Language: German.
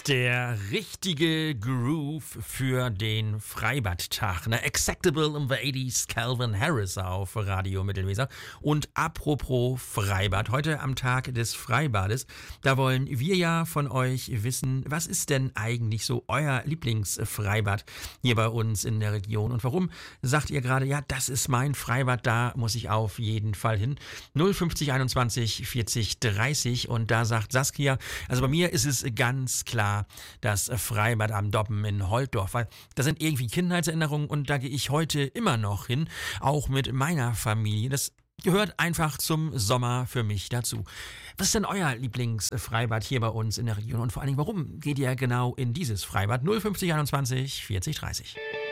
Der richtige Groove für den Freibadtag. Ne? Acceptable in the 80s, Calvin Harris auf Radio Mittelweser. Und apropos Freibad, heute am Tag des Freibades, da wollen wir ja von euch wissen, was ist denn eigentlich so euer Lieblingsfreibad hier bei uns in der Region? Und warum sagt ihr gerade, ja, das ist mein Freibad, da muss ich auf jeden Fall hin? 050 21 40 30 und da sagt Saskia, also bei mir ist es ganz klar das Freibad am Dobben in Holtdorf, weil da sind irgendwie Kindheitserinnerungen und da gehe ich heute immer noch hin, auch mit meiner Familie. Das gehört einfach zum Sommer für mich dazu. Was ist denn euer Lieblingsfreibad hier bei uns in der Region und vor allen Dingen, warum geht ihr genau in dieses Freibad? 050 21 40 30.